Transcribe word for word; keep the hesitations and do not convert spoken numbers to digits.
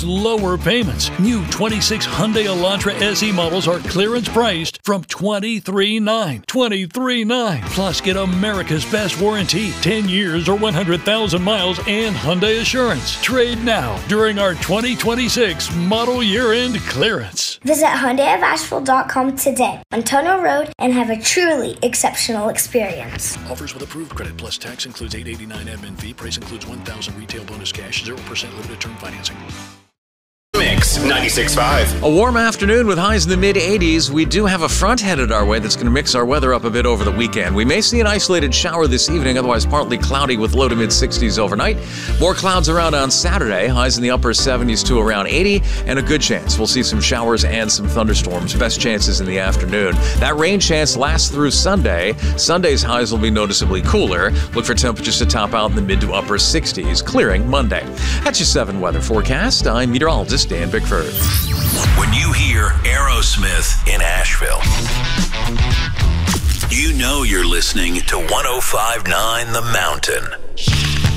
lower payments. New twenty-six Hyundai Elantra S E models are clearance priced from twenty-three thousand nine hundred dollars. twenty-three thousand nine hundred dollars. Plus, get America's best warranty, ten years or one hundred thousand miles, and Hyundai Assurance. Trade now during our twenty twenty-six model year-end clearance. Visit Hyundai of Asheville dot com today on Tunnel Road and have a truly exceptional experience. Offers with approved credit plus tax includes eight dollars and eighty-nine cents admin fee. Price includes one thousand dollars retail bonus cash, zero percent limited term financing. Mix ninety-six point five. A warm afternoon with highs in the mid eighties. We do have a front headed our way that's going to mix our weather up a bit over the weekend. We may see an isolated shower this evening, otherwise partly cloudy with low to mid sixties overnight. More clouds around on Saturday, highs in the upper seventies to around eighty, and a good chance we'll see some showers and some thunderstorms. Best chances in the afternoon. That rain chance lasts through Sunday. Sunday's highs will be noticeably cooler. Look for temperatures to top out in the mid to upper sixties, clearing Monday. That's your seven weather forecast. I'm meteorologist Dan Bickford. When you hear Aerosmith in Asheville, you know you're listening to one oh five point nine The Mountain.